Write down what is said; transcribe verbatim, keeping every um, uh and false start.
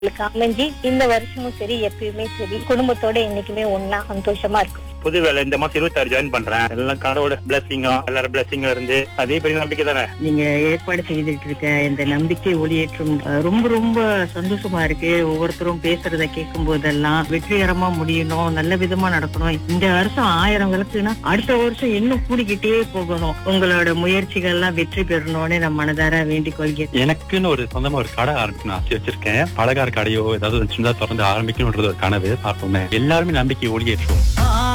அமைஞ்சி இந்த வருஷமும் சரி எப்பயுமே சரி குடும்பத்தோட என்னைக்குமே ஒன்னா சந்தோஷமா இருக்கும். புது வேலை இந்த மாசம் இருபத்தி ஆறு ஜாயின் பண்றேன். எல்லாம் கடவுளோட பிளஸிங்கும் எல்லாரும் பிளஸிங்கும் இருந்து அதே பெரிய நம்பிக்கை தானே. நீங்க ஏற்பாடு செய்துட்டு இருக்க இந்த நம்பிக்கை ஒளியேற்றும் ரொம்ப ரொம்ப சந்தோஷமா இருக்கு. ஒவ்வொருத்தரும் பேசுறத கேட்கும் போதெல்லாம் வெற்றிகரமா முடியணும், நல்ல விதமா நடக்கணும். இந்த வருஷம் ஆயிரம் விளக்குனா அடுத்த வருஷம் இன்னும் கூடிக்கிட்டே போகணும். உங்களோட முயற்சிகள் எல்லாம் வெற்றி பெறணும்னு நான் மனதார வேண்டிக் கொள்கிறேன். எனக்குன்னு ஒரு சொந்தமா ஒரு கடை ஆரம்பிக்கணும் ஆசை வச்சிருக்கேன். பலகார கடையோ ஏதாவது சின்னதா திறந்து ஆரம்பிக்கணும்ன்றது ஒரு கனவு. பார்த்தோமே எல்லாருமே நம்பிக்கை ஒளியேற்றும்.